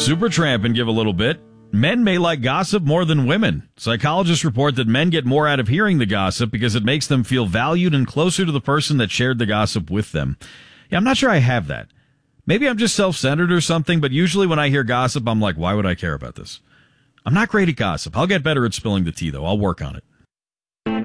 Supertramp and give a little bit. Men may like gossip more than women. Psychologists report that men get more out of hearing the gossip because it makes them feel valued and closer to the person that shared the gossip with them. Yeah, I'm not sure I have that. Maybe I'm just self-centered or something, but usually when I hear gossip, I'm like, why would I care about this? I'm not great at gossip. I'll get better at spilling the tea, though. I'll work on it.